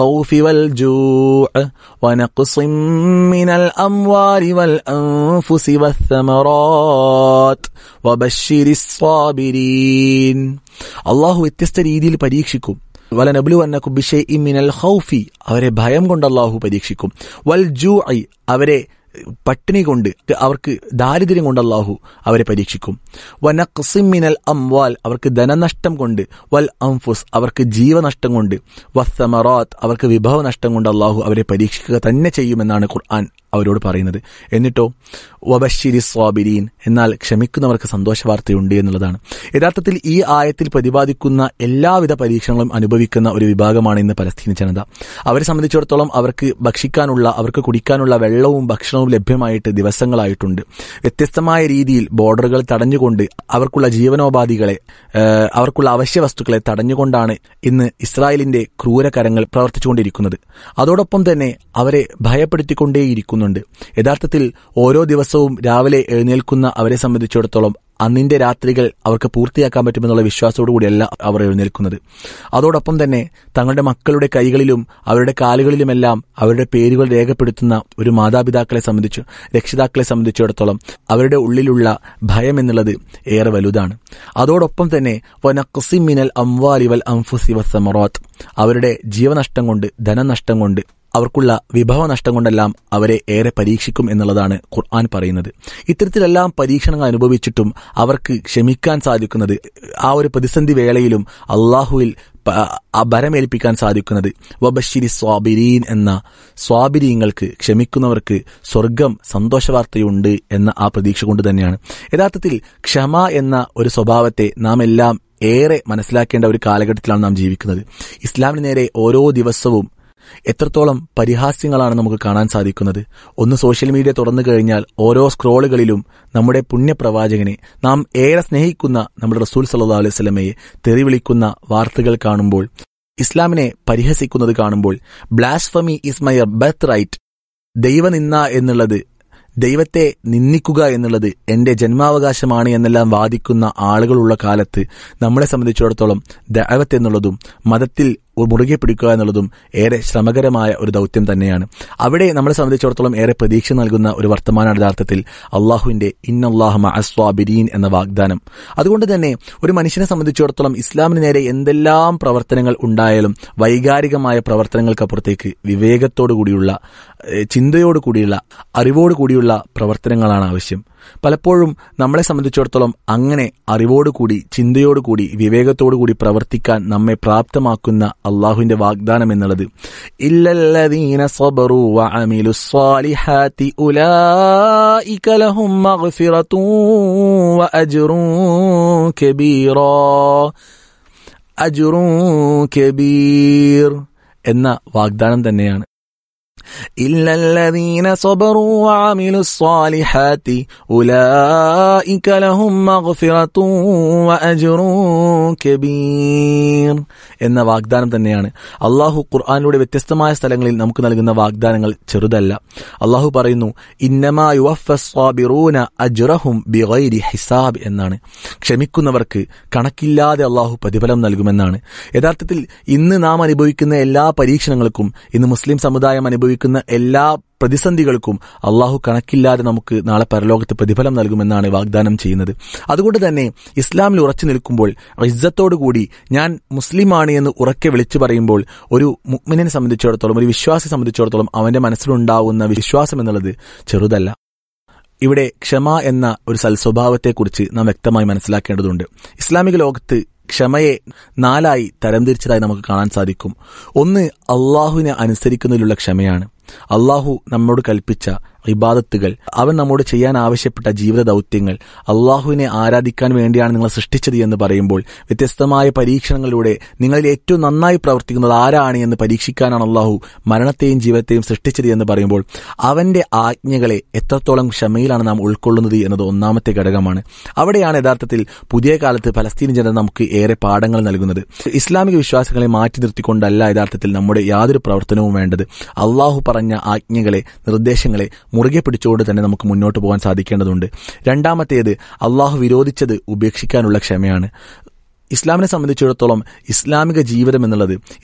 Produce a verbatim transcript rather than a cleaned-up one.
الخوف والجوع ونقص من الأموال والأنفس والثمرات وبشر الصابرين. അള്ളാഹു വ്യത്യസ്ത രീതിയിൽ പരീക്ഷിക്കും. വലനബ്ലുവന്നകും ബിശൈഇൻ മിനൽ ഖൗഫി, അവരെ ഭയം കൊണ്ട് അള്ളാഹു പരീക്ഷിക്കും. വൽ ജൂഇ, അവരെ പട്ടിണി കൊണ്ട്, അവർക്ക് ദാരിദ്ര്യം കൊണ്ട് അള്ളാഹു അവരെ പരീക്ഷിക്കും. വനഖ്സിൻ മിനൽ അംവാൽ, അവർക്ക് ധനനഷ്ടം കൊണ്ട്. വൽ അൻഫുസ്, അവർക്ക് ജീവനഷ്ടം കൊണ്ട്. വസ്സമറാത്ത്, അവർക്ക് വിഭവ നഷ്ടം കൊണ്ട് അള്ളാഹു അവരെ പരീക്ഷിക്കുക തന്നെ ചെയ്യുമെന്നാണ് ഖുർആൻ അവരോട് പറയുന്നത്. എന്നിട്ടോ വബശ്ശിരി സ്വാബിരീൻ, എന്നാൽ ക്ഷമിക്കുന്നവർക്ക് സന്തോഷവാർത്തയുണ്ട് എന്നുള്ളതാണ്. യഥാർത്ഥത്തിൽ ഈ ആയത്തിൽ പ്രതിപാദിക്കുന്ന എല്ലാവിധ പരീക്ഷണങ്ങളും അനുഭവിക്കുന്ന ഒരു വിഭാഗമാണ് ഇന്ന് പലസ്തീൻ ജനത. അവരെ സംബന്ധിച്ചിടത്തോളം അവർക്ക് ഭക്ഷിക്കാനുള്ള, അവർക്ക് കുടിക്കാനുള്ള വെള്ളവും ഭക്ഷണവും ലഭ്യമായിട്ട് ദിവസങ്ങളായിട്ടുണ്ട്. വ്യത്യസ്തമായ രീതിയിൽ ബോർഡറുകൾ തടഞ്ഞുകൊണ്ട് അവർക്കുള്ള ജീവനോപാധികളെ, അവർക്കുള്ള അവശ്യ വസ്തുക്കളെ തടഞ്ഞുകൊണ്ടാണ് ഇന്ന് ഇസ്രായേലിന്റെ ക്രൂരകരങ്ങൾ പ്രവർത്തിച്ചുകൊണ്ടിരിക്കുന്നത്. അതോടൊപ്പം തന്നെ അവരെ ഭയപ്പെടുത്തിക്കൊണ്ടേയിരിക്കുന്നു. യഥാർത്ഥത്തിൽ ഓരോ ദിവസവും രാവിലെ എഴുന്നേൽക്കുന്ന അവരെ സംബന്ധിച്ചിടത്തോളം അന്നിന്റെ രാത്രികൾ അവർക്ക് പൂർത്തിയാക്കാൻ പറ്റുമെന്നുള്ള വിശ്വാസത്തോടുകൂടിയല്ല അവർ എഴുന്നേൽക്കുന്നത്. അതോടൊപ്പം തന്നെ തങ്ങളുടെ മക്കളുടെ കൈകളിലും അവരുടെ കാലുകളിലുമെല്ലാം അവരുടെ പേരുകൾ രേഖപ്പെടുത്തുന്ന ഒരു മാതാപിതാക്കളെ സംബന്ധിച്ച്, രക്ഷിതാക്കളെ സംബന്ധിച്ചിടത്തോളം അവരുടെ ഉള്ളിലുള്ള ഭയം എന്നുള്ളത് ഏറെ വലുതാണ്. അതോടൊപ്പം തന്നെ വനഖ്സിൻ മിനൽ അംവാലി വൽ അൻഫുസി വസ്സമറാത്ത്, അവരുടെ ജീവനഷ്ടം കൊണ്ട്, ധനനഷ്ടം കൊണ്ട്, അവർക്കുള്ള വിഭവ നഷ്ടം കൊണ്ടെല്ലാം അവരെ ഏറെ പരീക്ഷിക്കും എന്നുള്ളതാണ് ഖുർആൻ പറയുന്നത്. ഇത്തരത്തിലെല്ലാം പരീക്ഷണങ്ങൾ അനുഭവിച്ചിട്ടും അവർക്ക് ക്ഷമിക്കാൻ സാധിക്കുന്നത്, ആ ഒരു പ്രതിസന്ധി വേളയിലും അള്ളാഹുവിൽ ഭരമേൽപ്പിക്കാൻ സാധിക്കുന്നത് വബശ്ശിരി സ്വാബിരീൻ എന്ന സ്വാബിരീങ്ങൾക്ക്, ക്ഷമിക്കുന്നവർക്ക് സ്വർഗം സന്തോഷവാർത്തയുണ്ട് എന്ന ആ പ്രതീക്ഷ കൊണ്ട് തന്നെയാണ്. യഥാർത്ഥത്തിൽ ക്ഷമ എന്ന ഒരു സ്വഭാവത്തെ നാം എല്ലാം ഏറെ മനസ്സിലാക്കേണ്ട ഒരു കാലഘട്ടത്തിലാണ് നാം ജീവിക്കുന്നത്. ഇസ്ലാമിന് നേരെ ഓരോ ദിവസവും എത്രത്തോളം പരിഹാസ്യങ്ങളാണ് നമുക്ക് കാണാൻ സാധിക്കുന്നത്. ഒന്ന് സോഷ്യൽ മീഡിയ തുറന്നു കഴിഞ്ഞാൽ ഓരോ സ്ക്രോളുകളിലും നമ്മുടെ പുണ്യപ്രവാചകനെ, നാം ഏറെ സ്നേഹിക്കുന്ന നമ്മുടെ റസൂൽ സല്ലല്ലാഹു അലൈഹി വസല്ലമയെ തെറിവിളിക്കുന്ന വാർത്തകൾ കാണുമ്പോൾ, ഇസ്ലാമിനെ പരിഹസിക്കുന്നത് കാണുമ്പോൾ, blasphemy is my birth right, ദൈവനിന്ദ എന്നുള്ളത്, ദൈവത്തെ നിന്ദിക്കുക എന്നുള്ളത് എന്റെ ജന്മാവകാശമാണ് എന്നെല്ലാം വാദിക്കുന്ന ആളുകളുള്ള കാലത്ത് നമ്മളെ സംബന്ധിച്ചിടത്തോളം ദഅവത്ത് എന്നുള്ളതും മതത്തിൽ മുറുകെ പിടിക്കുക എന്നുള്ളതും ഏറെ ശ്രമകരമായ ഒരു ദൗത്യം തന്നെയാണ്. അവിടെ നമ്മളെ സംബന്ധിച്ചിടത്തോളം ഏറെ പ്രതീക്ഷ നൽകുന്ന ഒരു വർത്തമാനമാണ് യഥാർത്ഥത്തിൽ അള്ളാഹുവിന്റെ ഇന്നല്ലാഹ മഅസ് സ്വാബിരീൻ എന്ന വാഗ്ദാനം. അതുകൊണ്ട് തന്നെ ഒരു മനുഷ്യനെ സംബന്ധിച്ചിടത്തോളം ഇസ്ലാമിന് നേരെ എന്തെല്ലാം പ്രവർത്തനങ്ങൾ ഉണ്ടായാലും വൈകാരികമായ പ്രവർത്തനങ്ങൾക്കപ്പുറത്തേക്ക് വിവേകത്തോടു കൂടിയുള്ള, ചിന്തയോടു കൂടിയുള്ള, അറിവോടു കൂടിയുള്ള പ്രവർത്തനങ്ങളാണ് ആവശ്യം. പലപ്പോഴും നമ്മളെ സംബന്ധിച്ചിടത്തോളം അങ്ങനെ അറിവോടുകൂടി, ചിന്തയോടുകൂടി, വിവേകത്തോടുകൂടി പ്രവർത്തിക്കാൻ നമ്മെ പ്രാപ്തമാക്കുന്ന അള്ളാഹുവിന്റെ വാഗ്ദാനം എന്നുള്ളത് ഇല്ലല്ലദീന സബറു വഅമിലുസ് സ്വാലിഹാതി ഉലൈക ലഹും മഗ്ഫിറതുൻ വഅജ്റുൻ കബീറ, അജ്റുൻ കബീർ എന്ന വാഗ്ദാനം തന്നെയാണ്. ഇല്ലല്ലദീന സബറു വഅമിലുസ് സ്വാലിഹാതി ഉലൈക ലഹും മഗ്ഫിറതുൻ വഅജ്റുൻ കബീർ എന്ന വാഗ്ദാനം തന്നെയാണ്. അള്ളാഹു ഖുർആനിലൂടെ വ്യത്യസ്തമായ സ്ഥലങ്ങളിൽ നമുക്ക് നൽകുന്ന വാഗ്ദാനങ്ങൾ ചെറുതല്ല. അള്ളാഹു പറയുന്നു ഇന്നമാ യുവഫ്ഫസ് സ്വാബിറൂന അജ്റഹും ബിഗൈരി ഹിസാബ് എന്നാണ്. ക്ഷമിക്കുന്നവർക്ക് കണക്കില്ലാതെ അള്ളാഹു പ്രതിഫലം നൽകുമെന്നാണ്. യഥാർത്ഥത്തിൽ ഇന്ന് നാം അനുഭവിക്കുന്ന എല്ലാ പരീക്ഷണങ്ങൾക്കും, ഇന്ന് മുസ്ലിം സമുദായം അനുഭവിക്കുന്ന എല്ലാ പ്രതിസന്ധികൾക്കും അള്ളാഹു കണക്കില്ലാതെ നമുക്ക് നാളെ പരലോകത്ത് പ്രതിഫലം നൽകുമെന്നാണ് വാഗ്ദാനം ചെയ്യുന്നത്. അതുകൊണ്ട് തന്നെ ഇസ്ലാമിൽ ഉറച്ചു നിൽക്കുമ്പോൾ, ഇസ്സത്തോടുകൂടി ഞാൻ മുസ്ലിമാണ് എന്ന് ഉറക്കെ വിളിച്ചു പറയുമ്പോൾ, ഒരു മുഅ്മിനെ സംബന്ധിച്ചിടത്തോളം, ഒരു വിശ്വാസി സംബന്ധിച്ചിടത്തോളം അവന്റെ മനസ്സിലുണ്ടാവുന്ന വിശ്വാസം എന്നുള്ളത് ചെറുതല്ല. ഇവിടെ ക്ഷമ എന്ന ഒരു സൽസ്വഭാവത്തെക്കുറിച്ച് നാം വ്യക്തമായി മനസ്സിലാക്കേണ്ടതുണ്ട്. ഇസ്ലാമിക ലോകത്ത് ക്ഷമയെ നാലായി തരംതിരിച്ചതായി നമുക്ക് കാണാൻ സാധിക്കും. ഒന്ന് അള്ളാഹുവിനെ അനുസരിക്കുന്നതിലുള്ള ക്ഷമയാണ്. അള്ളാഹു നമ്മോട് കൽപ്പിച്ച ഇബാദത്തുകൾ, അവൻ നമ്മോട് ചെയ്യാൻ ആവശ്യപ്പെട്ട ജീവിത ദൗത്യങ്ങൾ, അള്ളാഹുവിനെ ആരാധിക്കാൻ വേണ്ടിയാണ് നിങ്ങളെ സൃഷ്ടിച്ചത് എന്ന് പറയുമ്പോൾ, വ്യത്യസ്തമായ പരീക്ഷണങ്ങളിലൂടെ നിങ്ങളിൽ ഏറ്റവും നന്നായി പ്രവർത്തിക്കുന്നത് ആരാണ് എന്ന് പരീക്ഷിക്കാനാണ് അള്ളാഹു മരണത്തെയും ജീവിതത്തെയും സൃഷ്ടിച്ചത് എന്ന് പറയുമ്പോൾ, അവന്റെ ആജ്ഞകളെ എത്രത്തോളം ക്ഷമയിലാണ് നാം ഉൾക്കൊള്ളുന്നത് എന്നത് ഒന്നാമത്തെ ഘടകമാണ്. അവിടെയാണ് യഥാർത്ഥത്തിൽ പുതിയ കാലത്ത് പലസ്തീൻ ജനത നമുക്ക് ഏറെ പാഠങ്ങൾ നൽകുന്നത്. ഇസ്ലാമിക വിശ്വാസങ്ങളെ മാറ്റി നിർത്തിക്കൊണ്ടല്ല യഥാർത്ഥത്തിൽ നമ്മുടെ യാതൊരു പ്രവർത്തനവും വേണ്ടത്. അള്ളാഹു പറഞ്ഞ ആജ്ഞകളെ, നിർദ്ദേശങ്ങളെ മുറുകെ പിടിച്ചുകൊണ്ട് തന്നെ നമുക്ക് മുന്നോട്ട് പോകാൻ സാധിക്കേണ്ടതുണ്ട്. രണ്ടാമത്തേത് അള്ളാഹു വിരോധിച്ചത് ഉപേക്ഷിക്കാനുള്ള ക്ഷമയാണ്. ഇസ്ലാമിനെ സംബന്ധിച്ചിടത്തോളം ഇസ്ലാമിക ജീവിതം എന്നുള്ളത്